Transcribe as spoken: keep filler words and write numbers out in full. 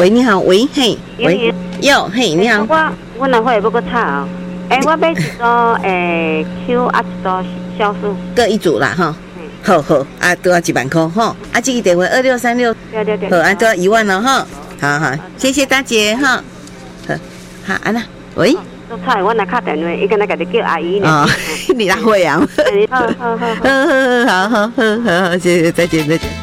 喂，你好，喂，嘿，喂，有，嘿，你好。 我我哪会不够差啊？哎，我买一组诶 Q 啊，一组酵素， 各一组啦哈。好好啊，都要一万块哈。啊，这个电话二六三六， 对对对， 好啊，都要一万了哈。好好，谢谢大姐哈。好，好，安娜，喂。 做菜我来打电话，伊跟那个叫阿姨呢。 哦，你来会啊？ 好好好好， 好好好好好，谢谢，再见再见。